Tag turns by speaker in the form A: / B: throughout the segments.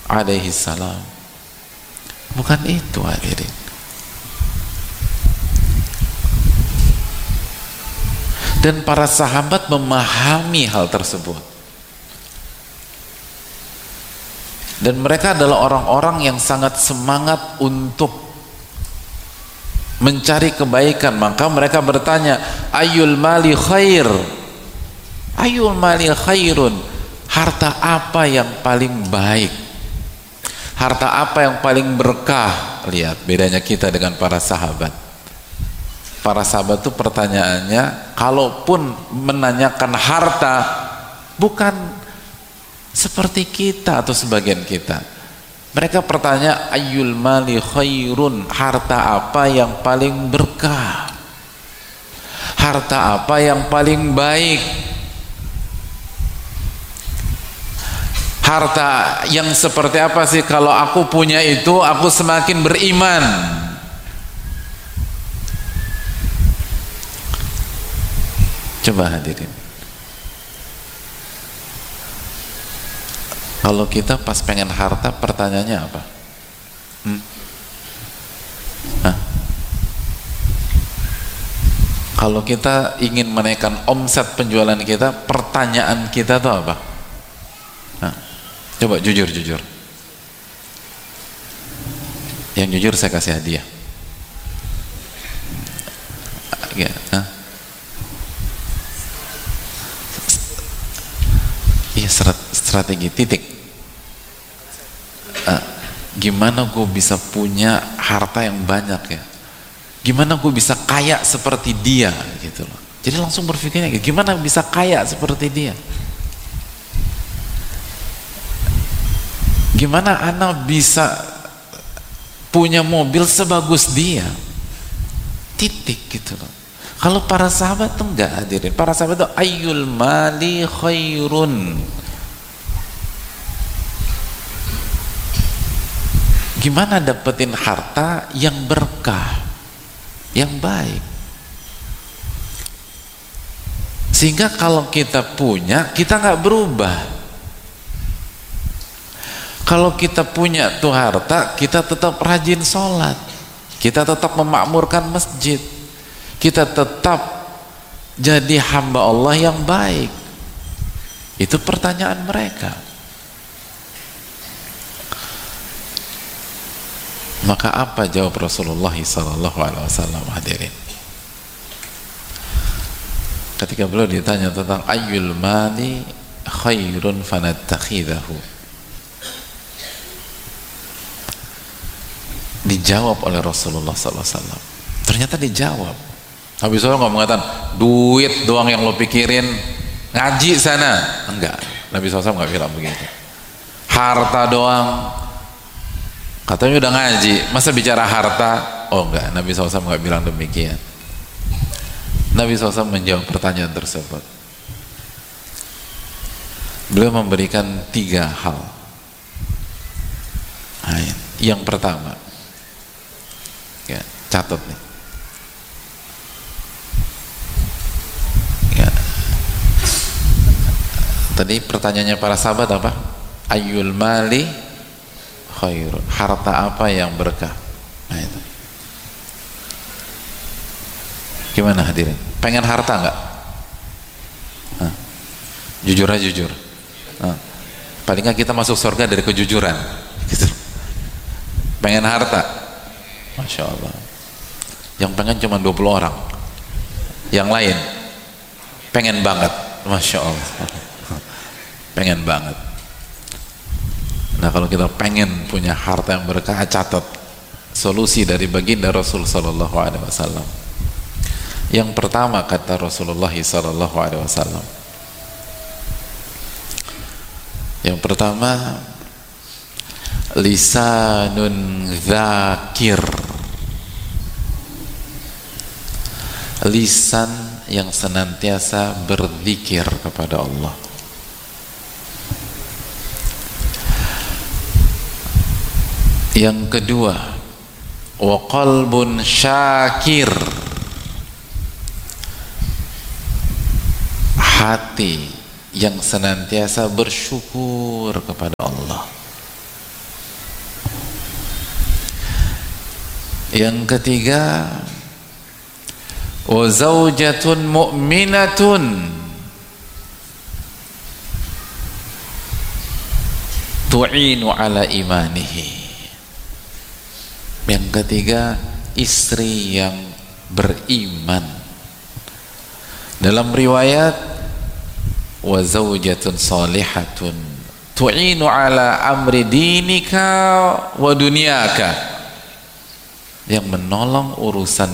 A: alaihi salam. Bukan itu hadirin. Dan para sahabat memahami hal tersebut. Dan mereka adalah orang-orang yang sangat semangat untuk mencari kebaikan. Maka mereka bertanya, ayul mali khair, ayul mali khairun, harta apa yang paling baik, harta apa yang paling berkah. Lihat bedanya kita dengan para sahabat. Para sahabat itu pertanyaannya, kalaupun menanyakan harta, bukan seperti kita atau sebagian kita. Mereka bertanya, ayyul mali khairun, harta apa yang paling berkah, harta apa yang paling baik, harta yang seperti apa sih kalau aku punya itu aku semakin beriman. Coba hadirin, kalau kita pas pengen harta pertanyaannya apa? Kalau kita ingin menaikkan omset penjualan kita, pertanyaan kita itu apa? Coba jujur. Yang jujur saya kasih hadiah. Ya, iya, strategi titik. Gimana gue bisa punya harta yang banyak ya? Gimana gue bisa kaya seperti dia gitu loh. Jadi langsung berpikirnya gimana bisa kaya seperti dia? Gimana anak bisa punya mobil sebagus dia? Titik gitu loh. Kalau para sahabat tuh enggak hadirin. Para sahabat tuh ayyul mali khairun. Gimana dapetin harta yang berkah, yang baik. Sehingga kalau kita punya, kita nggak berubah. Kalau kita punya tuh harta, kita tetap rajin sholat, kita tetap memakmurkan masjid, kita tetap jadi hamba Allah yang baik. Itu pertanyaan mereka. Maka apa jawab Rasulullah SAW hadirin? Ketika beliau ditanya tentang ayyul mali khairun fanattakhidahu, dijawab oleh Rasulullah SAW. Ternyata dijawab. Nabi SAW nggak mengatakan duit doang yang lo pikirin, ngaji sana. Enggak, Nabi SAW nggak bilang begitu. Harta doang, katanya udah ngaji, masa bicara harta? Oh enggak, Nabi SAW nggak bilang demikian. Nabi SAW menjawab pertanyaan tersebut. Beliau memberikan 3 hal. Yang pertama, ya, catat nih. Ya. Tadi pertanyaannya para sahabat apa? Ayyul mali khairun, harta apa yang berkah? Nah itu. Gimana hadirin? Pengen harta nggak? Jujur aja, jujur. Paling nggak kita masuk surga dari kejujuran. Gitu. Pengen harta? Masya Allah. Yang pengen cuma 20 orang. Yang lain pengen banget. Masya Allah. Pengen banget. Nah kalau kita pengen punya harta yang berkah, catat solusi dari baginda Rasul sallallahu alaihi wasallam. Yang pertama kata Rasulullah sallallahu alaihi wasallam, yang pertama, lisanun dzakir, lisan yang senantiasa berzikir kepada Allah. Yang kedua, wa qalbun syakir, hati yang senantiasa bersyukur kepada Allah. Yang ketiga, wa zaujatun mu'minatun tu'inu ala imanihi. Yang ketiga, istri yang beriman. Dalam riwayat, wa zaujatun salihatun tu'inu ala amri dinika wa dunyaka, yang menolong urusan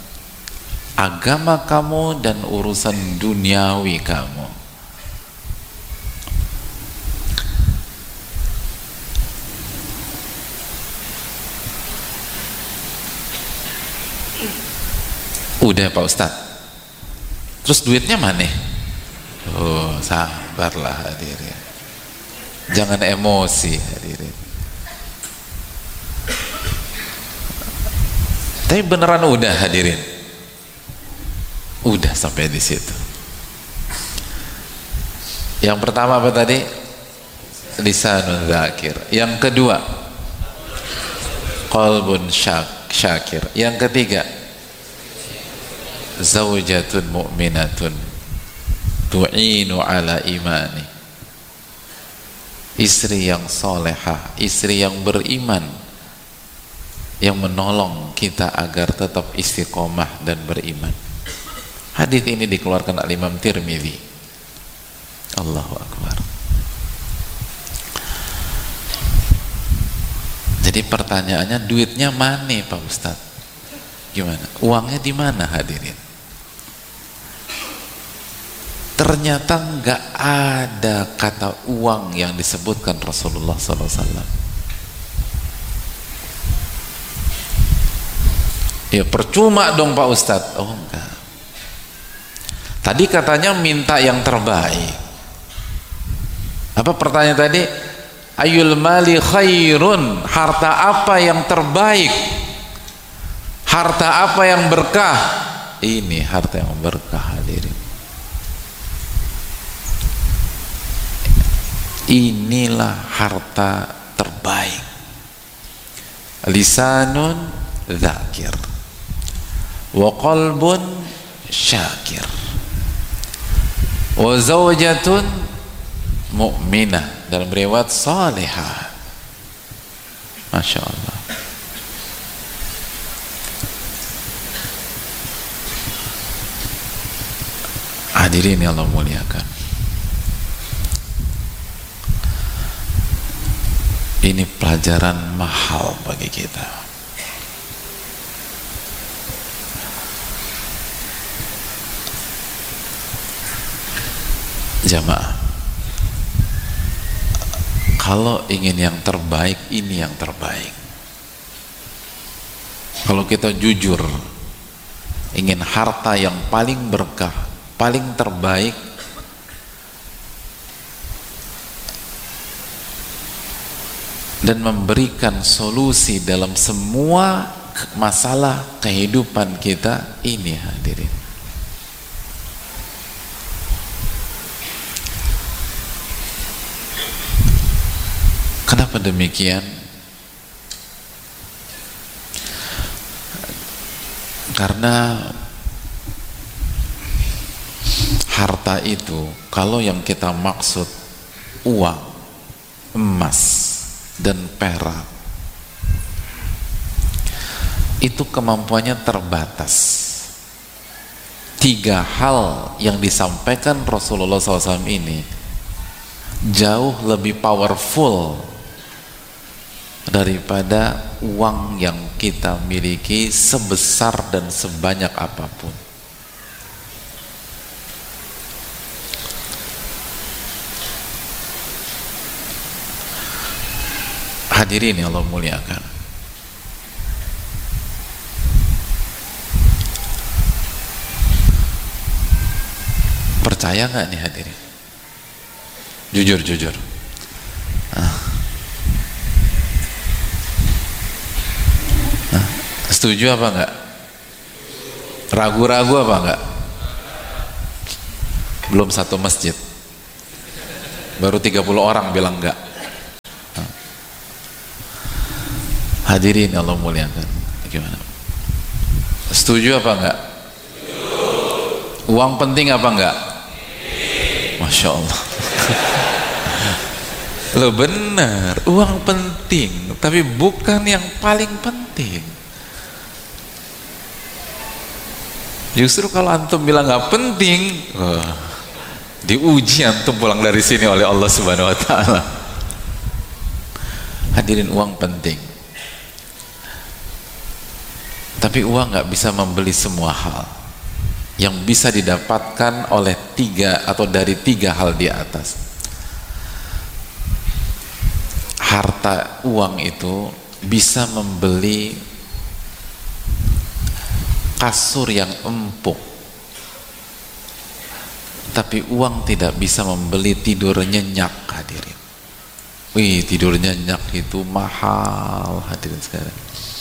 A: agama kamu dan urusan duniawi kamu. Udah Pak Ustadz, terus duitnya mana? Oh, sabarlah hadirin, jangan emosi hadirin. Tapi beneran udah hadirin, udah sampai di situ. Yang pertama apa tadi? Lisanun dzakir. Yang kedua, qalbun syakir. Yang ketiga, zaujatun mu'minatun tu'inu ala imani, istri yang solehah, istri yang beriman, yang menolong kita agar tetap istiqomah dan beriman. Hadis ini dikeluarkan oleh Imam Tirmidzi. Allahu Akbar. Jadi pertanyaannya, duitnya mana Pak Ustadz? Gimana? Uangnya di mana hadirin? Ternyata nggak ada kata uang yang disebutkan Rasulullah SAW. Ya percuma dong Pak Ustadz. Oh enggak. Tadi katanya minta yang terbaik. Apa pertanyaan tadi? Ayul mali khairun, harta apa yang terbaik? Harta apa yang berkah? Ini harta yang berkah hadirin. Inilah harta terbaik. Lisanun dzakir wa qalbun syakir wa zaujatun mu'minah, dalam riwayat salihah. Masya Allah. Hadirin yang Allah muliakan, ini pelajaran mahal bagi kita. Jamaah, kalau ingin yang terbaik, ini yang terbaik. Kalau kita jujur ingin harta yang paling berkah, paling terbaik, dan memberikan solusi dalam semua masalah kehidupan kita, ini hadirin. Kenapa demikian? Karena harta itu, kalau yang kita maksud uang, emas, dan perak, itu kemampuannya terbatas. 3 hal yang disampaikan Rasulullah SAW ini jauh lebih powerful daripada uang yang kita miliki sebesar dan sebanyak apapun. Hadirin yang Allah muliakan, percaya nggak nih hadirin? Jujur. Setuju apa enggak? Ragu-ragu apa enggak? Belum satu masjid, baru 30 orang bilang enggak. Hadirin Allah muliakan, gimana? Setuju apa enggak? Uang penting apa enggak? Masya Allah. Loh benar, uang penting, tapi bukan yang paling penting. Justru kalau antum bilang nggak penting, diuji antum pulang dari sini oleh Allah Subhanahu Wa Taala. Hadirin, uang penting, tapi uang nggak bisa membeli semua hal. Yang bisa didapatkan oleh dari tiga hal di atas. Harta, uang itu bisa membeli kasur yang empuk, tapi uang tidak bisa membeli tidur nyenyak. Hadirin, tidur nyenyak itu mahal hadirin sekalian.